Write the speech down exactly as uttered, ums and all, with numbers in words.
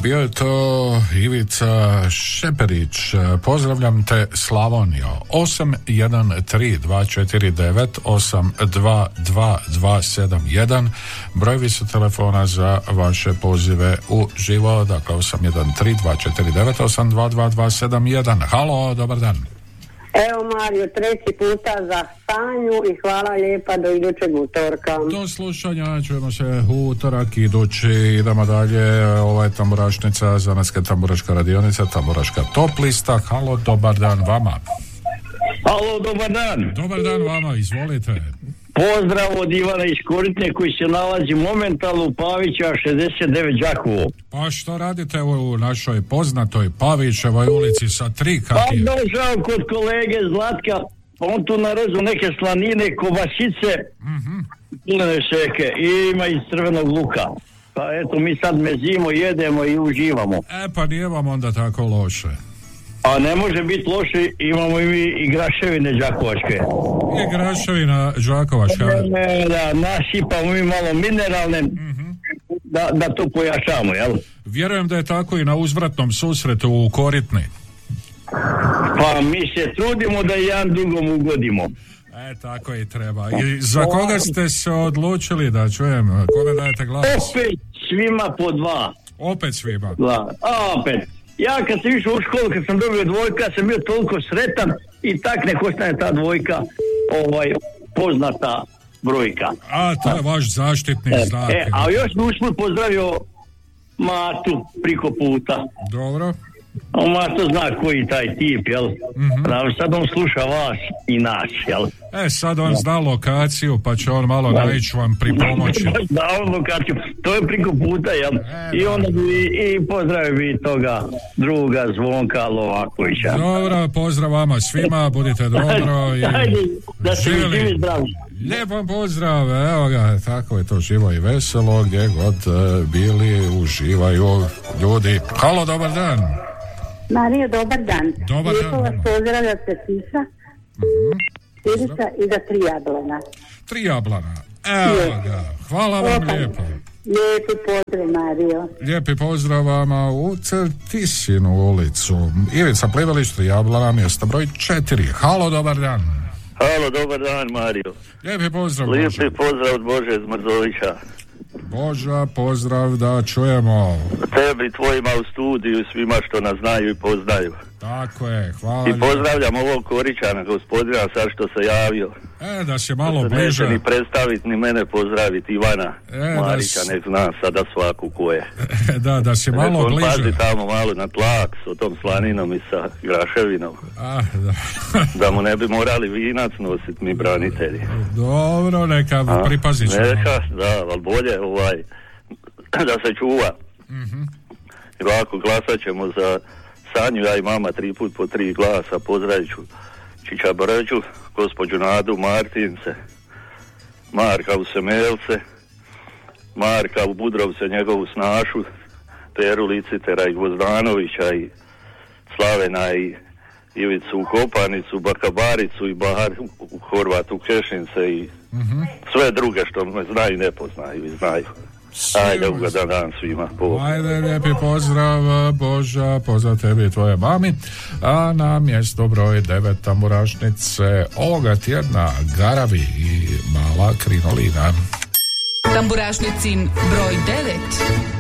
bio je to Ivica Šeperić. Pozdravljam te, Slavonio. osam jedan tri dva četiri devet osam dva dva dva sedam jedan brojevi su telefona za vaše pozive u živo, dakle osam jedan tri dva četiri devet osam dva dva dva sedam jedan. Halo, dobar dan. Evo Mario, treći puta za Sanju i hvala lijepa, do idućeg utorka. Do slušanja, čujemo se utorak idući, idemo dalje. Ova je tamburašnica, zanatska tamburaška radionica, tamburaška top lista. Halo, dobar dan vama. Halo, dobar dan. Dobar dan vama, izvolite. Pozdrav od Ivana iz Koritne koji se nalazi momentalno u Pavića šezdeset devet Đakovo. Pa što radite u našoj poznatoj Pavićevoj ulici sa tri kapije? Pa došao kod kolege Zlatka, on tu narezu neke slanine, kobasice, mm-hmm. šeke i ima iz crvenog luka. Pa eto, mi sad mezimo, jedemo i uživamo. E pa nije vam onda tako loše. A ne može biti loše, imamo i mi i graševine đakovačke. I graševina đakovačka. Ne, da, nasipamo mi malo mineralne, mm-hmm. da, da to pojačamo, jel? Vjerujem da je tako i na uzvratnom susretu u Koritni. Pa mi se trudimo da jedan drugom ugodimo. E, tako i treba. I za koga ste se odlučili, da čujem, koga dajete glas? Opet svima po dva. Opet svima? Dva. Opet. Ja kad sam išao u školu, kad sam dobio dvojka, sam bio toliko sretan i tak nek ostane ta dvojka ovaj, poznata brojka. A, to je vaš zaštitni e, znak. E, a još mi usput pozdravio Matu priko puta. Dobro. On Mato zna koji taj tip, jel? Mm-hmm. Pravi, sad on sluša vas i nas, jel? E, sad on zna lokaciju, pa će on malo naići vam pri pomoći. Da, on lokaciju, to je priko puta, jel? E, I onda bi i pozdravio bi toga druga Zvonka Lovakovića. Dobro, pozdrav vama svima, budite dobro i ajde, da se mi živi zdravi. Lijep pozdrav, evo ga, tako je to živo i veselo, gdje god uh, bili, uživaju ljudi. Halo, dobar dan. Mario, dobar dan. Dobar Lijepo dan. vas pozdravlja se Tisa, mm-hmm. Irica i za tri jablana. Tri jablana, evo ga, hvala vam Opa. lijepo. Lijepi pozdrav, Mario. Lijepi pozdrav vama u Tisinu ulicu. Ivica Plivelić, tri jablana, mjesto broj četiri. Halo, dobar dan. Halo, dobar dan, Mario. Lijepi pozdrav, Lijepi Boža. pozdrav od Bože iz Mrzovića. Boža, pozdrav, da čujemo. Tebi, tvojima u studiju, svima što nas znaju i poznaju. Tako je, hvala. I pozdravljam ovog Koričana, gospodina, sad što se javio. E, da se malo da se bliže. neće ni predstaviti, ni mene pozdraviti, Ivana e, Marića, s... nek zna sada svaku ko je. da, da se malo on bliže. Pazi tamo malo na tlak s tom slaninom i sa graševinom. A, da. da mu ne bi morali vinac nositi mi branitelji. Dobro, neka pripazit ćemo. Neka, da, ali bolje ovaj, da se čuva. Mm-hmm. I ovako glasat ćemo za Sanju, ja i mama tri put po tri glasa, pozdravit ću Čiča Brđu, gospođu Nadu Martince, Marka u Semelce, Marka u Budrovce, njegovu snašu, Teru Licitera i Gvozdanovića i Slavena i Ivicu u Kopanicu, Bakabaricu i Bahar u Horvatu Kešince i mm-hmm. sve druge što me znaju i ne poznaju i znaju. Ajde, ugodan dan svima. Po. Ajde, lijepi pozdrav, Boža, pozdrav tebi i tvoje mami. A na mjesto broj devet tamburašnice ovoga tjedna Garavi i Mala Krinolina. Tamburašnicin broj devet.